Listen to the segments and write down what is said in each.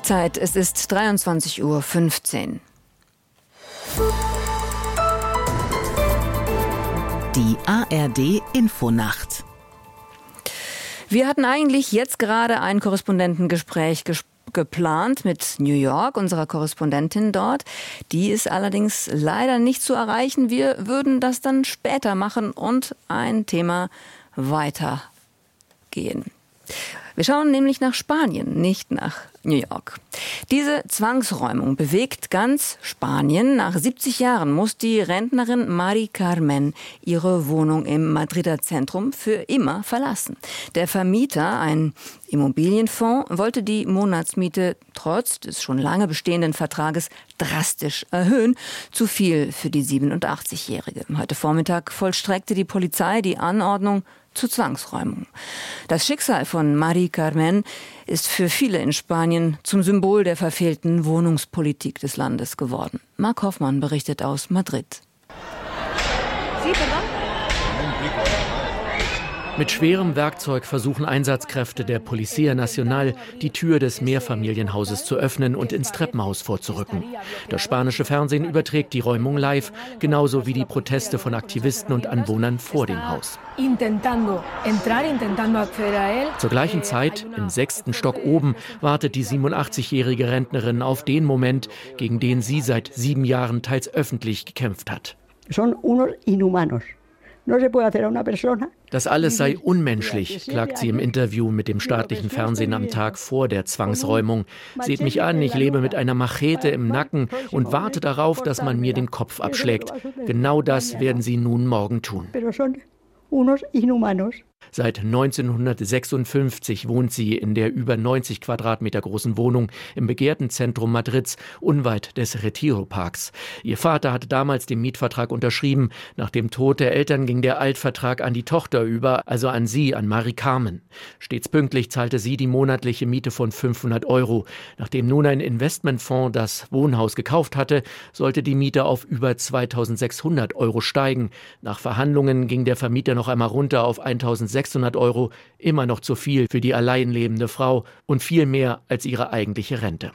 Zeit, es ist 23:15 Uhr. Die ARD-Infonacht. Wir hatten eigentlich jetzt gerade ein Korrespondentengespräch geplant mit New York, unserer Korrespondentin dort. Die ist allerdings leider nicht zu erreichen. Wir würden das dann später machen und ein Thema weitergehen. Wir schauen nämlich nach Spanien, nicht nach New York. Diese Zwangsräumung bewegt ganz Spanien. Nach 70 Jahren muss die Rentnerin Mari Carmen ihre Wohnung im Madrider Zentrum für immer verlassen. Der Vermieter, ein Immobilienfonds, wollte die Monatsmiete trotz des schon lange bestehenden Vertrages drastisch erhöhen. Zu viel für die 87-Jährige. Heute Vormittag vollstreckte die Polizei die Anordnung zur Zwangsräumung. Das Schicksal von Mari Carmen ist für viele in Spanien zum Symbol der verfehlten Wohnungspolitik des Landes geworden. Marc Hoffmann berichtet aus Madrid. Mit schwerem Werkzeug versuchen Einsatzkräfte der Policía Nacional, die Tür des Mehrfamilienhauses zu öffnen und ins Treppenhaus vorzurücken. Das spanische Fernsehen überträgt die Räumung live, genauso wie die Proteste von Aktivisten und Anwohnern vor dem Haus. Zur gleichen Zeit, im 6. Stock oben, wartet die 87-jährige Rentnerin auf den Moment, gegen den sie seit 7 Jahren teils öffentlich gekämpft hat. Son unos inhumanos. No se puede hacer a una persona. Das alles sei unmenschlich, klagt sie im Interview mit dem staatlichen Fernsehen am Tag vor der Zwangsräumung. Seht mich an, ich lebe mit einer Machete im Nacken und warte darauf, dass man mir den Kopf abschlägt. Genau das werden sie nun morgen tun. Seit 1956 wohnt sie in der über 90 Quadratmeter großen Wohnung im begehrten Zentrum Madrids, unweit des Retiro-Parks. Ihr Vater hatte damals den Mietvertrag unterschrieben. Nach dem Tod der Eltern ging der Altvertrag an die Tochter über, also an sie, an Mari Carmen. Stets pünktlich zahlte sie die monatliche Miete von 500 €. Nachdem nun ein Investmentfonds das Wohnhaus gekauft hatte, sollte die Miete auf über 2.600 € steigen. Nach Verhandlungen ging der Vermieter noch einmal runter auf 1.600 €, immer noch zu viel für die allein lebende Frau und viel mehr als ihre eigentliche Rente.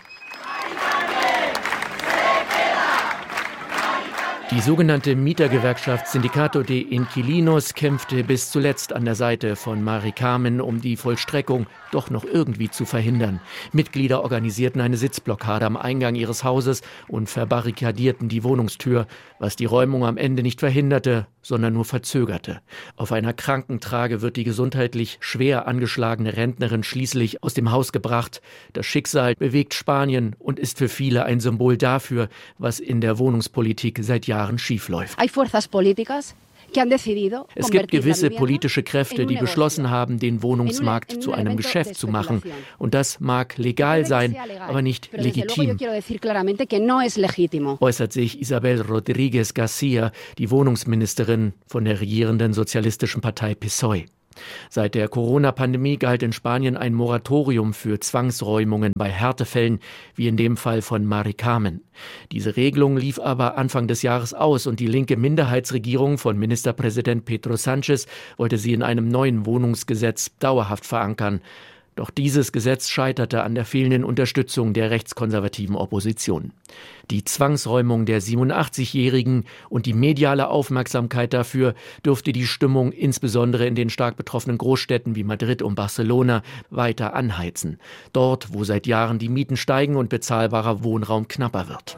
Die sogenannte Mietergewerkschaft Sindicato de Inquilinos kämpfte bis zuletzt an der Seite von Mari Carmen, um die Vollstreckung doch noch irgendwie zu verhindern. Mitglieder organisierten eine Sitzblockade am Eingang ihres Hauses und verbarrikadierten die Wohnungstür, was die Räumung am Ende nicht verhinderte, sondern nur verzögerte. Auf einer Krankentrage wird die gesundheitlich schwer angeschlagene Rentnerin schließlich aus dem Haus gebracht. Das Schicksal bewegt Spanien und ist für viele ein Symbol dafür, was in der Wohnungspolitik seit Jahren schiefläuft. Es gibt gewisse politische Kräfte, die beschlossen haben, den Wohnungsmarkt zu einem Geschäft zu machen. Und das mag legal sein, aber nicht legitim, äußert sich Isabel Rodríguez García, die Wohnungsministerin von der regierenden sozialistischen Partei PSOE. Seit der Corona-Pandemie galt in Spanien ein Moratorium für Zwangsräumungen bei Härtefällen, wie in dem Fall von Mari Carmen. Diese Regelung lief aber Anfang des Jahres aus und die linke Minderheitsregierung von Ministerpräsident Pedro Sánchez wollte sie in einem neuen Wohnungsgesetz dauerhaft verankern. Doch dieses Gesetz scheiterte an der fehlenden Unterstützung der rechtskonservativen Opposition. Die Zwangsräumung der 87-Jährigen und die mediale Aufmerksamkeit dafür dürfte die Stimmung insbesondere in den stark betroffenen Großstädten wie Madrid und Barcelona weiter anheizen. Dort, wo seit Jahren die Mieten steigen und bezahlbarer Wohnraum knapper wird.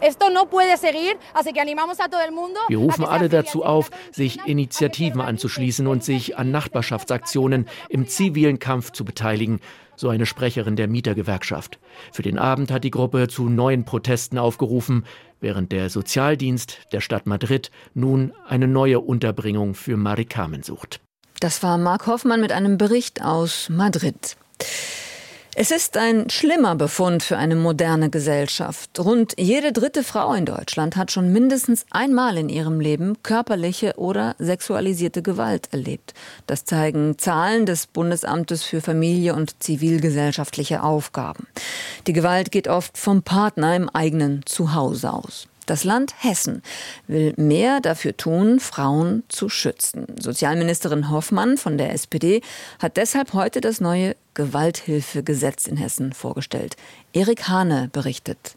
Wir rufen alle dazu auf, sich Initiativen anzuschließen und sich an Nachbarschaftsaktionen im zivilen Kampf zu beteiligen, so eine Sprecherin der Mietergewerkschaft. Für den Abend hat die Gruppe zu neuen Protesten aufgerufen, während der Sozialdienst der Stadt Madrid nun eine neue Unterbringung für Mari Carmen sucht. Das war Marc Hoffmann mit einem Bericht aus Madrid. Es ist ein schlimmer Befund für eine moderne Gesellschaft. Rund jede 3. Frau in Deutschland hat schon mindestens einmal in ihrem Leben körperliche oder sexualisierte Gewalt erlebt. Das zeigen Zahlen des Bundesamtes für Familie und zivilgesellschaftliche Aufgaben. Die Gewalt geht oft vom Partner im eigenen Zuhause aus. Das Land Hessen will mehr dafür tun, Frauen zu schützen. Sozialministerin Hoffmann von der SPD hat deshalb heute das neue Gewalthilfegesetz in Hessen vorgestellt. Erik Hane berichtet.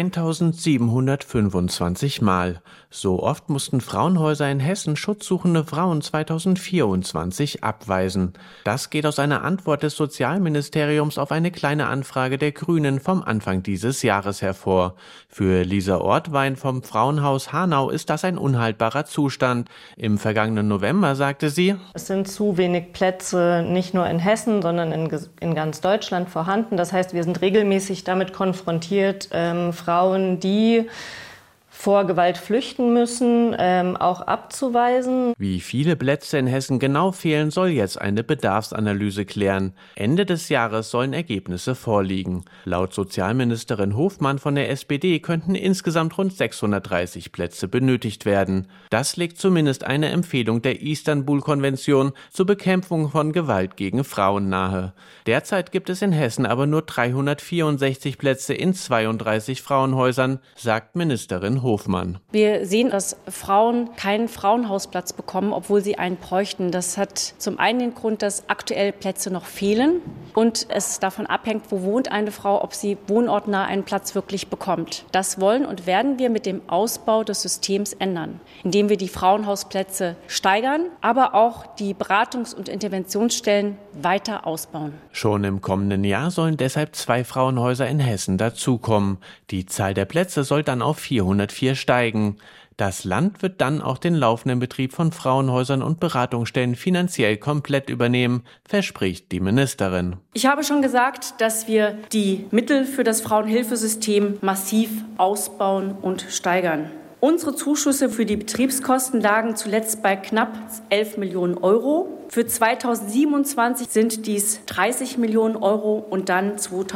1725 Mal. So oft mussten Frauenhäuser in Hessen schutzsuchende Frauen 2024 abweisen. Das geht aus einer Antwort des Sozialministeriums auf eine kleine Anfrage der Grünen vom Anfang dieses Jahres hervor. Für Lisa Ortwein vom Frauenhaus Hanau ist das ein unhaltbarer Zustand. Im vergangenen November sagte sie: Es sind zu wenig Plätze nicht nur in Hessen, sondern in ganz Deutschland vorhanden. Das heißt, wir sind regelmäßig damit konfrontiert, Frauen, die vor Gewalt flüchten müssen, auch abzuweisen. Wie viele Plätze in Hessen genau fehlen, soll jetzt eine Bedarfsanalyse klären. Ende des Jahres sollen Ergebnisse vorliegen. Laut Sozialministerin Hofmann von der SPD könnten insgesamt rund 630 Plätze benötigt werden. Das legt zumindest eine Empfehlung der Istanbul-Konvention zur Bekämpfung von Gewalt gegen Frauen nahe. Derzeit gibt es in Hessen aber nur 364 Plätze in 32 Frauenhäusern, sagt Ministerin Hofmann. Wir sehen, dass Frauen keinen Frauenhausplatz bekommen, obwohl sie einen bräuchten. Das hat zum einen den Grund, dass aktuell Plätze noch fehlen und es davon abhängt, wo wohnt eine Frau, ob sie wohnortnah einen Platz wirklich bekommt. Das wollen und werden wir mit dem Ausbau des Systems ändern, indem wir die Frauenhausplätze steigern, aber auch die Beratungs- und Interventionsstellen weiter ausbauen. Schon im kommenden Jahr sollen deshalb 2 Frauenhäuser in Hessen dazukommen. Die Zahl der Plätze soll dann auf 404 steigen. Das Land wird dann auch den laufenden Betrieb von Frauenhäusern und Beratungsstellen finanziell komplett übernehmen, verspricht die Ministerin. Ich habe schon gesagt, dass wir die Mittel für das Frauenhilfesystem massiv ausbauen und steigern. Unsere Zuschüsse für die Betriebskosten lagen zuletzt bei knapp 11 Millionen Euro. Für 2027 sind dies 30 Millionen Euro und dann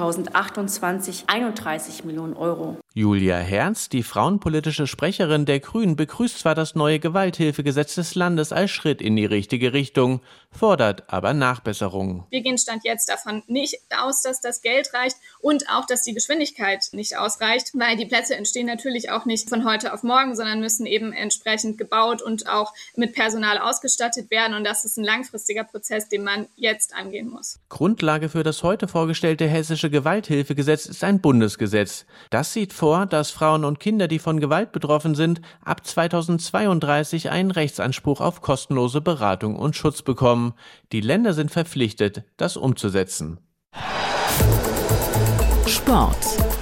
2028 31 Millionen Euro. Julia Herz, die frauenpolitische Sprecherin der Grünen, begrüßt zwar das neue Gewalthilfegesetz des Landes als Schritt in die richtige Richtung, fordert aber Nachbesserungen. Wir gehen Stand jetzt davon nicht aus, dass das Geld reicht und auch, dass die Geschwindigkeit nicht ausreicht, weil die Plätze entstehen natürlich auch nicht von heute auf morgen, sondern müssen eben entsprechend gebaut und auch mit Personal ausgestattet werden. Und das ist ein langfristiger Prozess, den man jetzt angehen muss. Grundlage für das heute vorgestellte hessische Gewalthilfegesetz ist ein Bundesgesetz. Das sieht vor, dass Frauen und Kinder, die von Gewalt betroffen sind, ab 2032 einen Rechtsanspruch auf kostenlose Beratung und Schutz bekommen. Die Länder sind verpflichtet, das umzusetzen. Sport.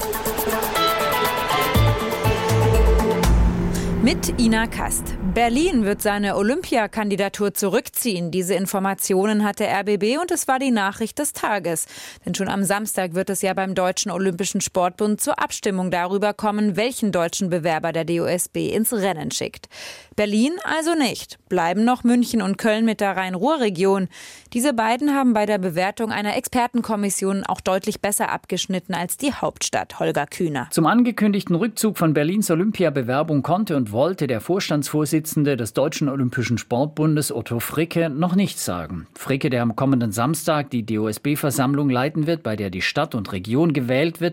Mit Ina Kast. Berlin wird seine Olympiakandidatur zurückziehen. Diese Informationen hat der RBB und es war die Nachricht des Tages. Denn schon am Samstag wird es ja beim Deutschen Olympischen Sportbund zur Abstimmung darüber kommen, welchen deutschen Bewerber der DOSB ins Rennen schickt. Berlin also nicht. Bleiben noch München und Köln mit der Rhein-Ruhr-Region. Diese beiden haben bei der Bewertung einer Expertenkommission auch deutlich besser abgeschnitten als die Hauptstadt. Holger Kühner. Zum angekündigten Rückzug von Berlins Olympiabewerbung konnte und wollte der Vorstandsvorsitzende des Deutschen Olympischen Sportbundes Otto Fricke noch nichts sagen. Fricke, der am kommenden Samstag die DOSB-Versammlung leiten wird, bei der die Stadt und Region gewählt wird,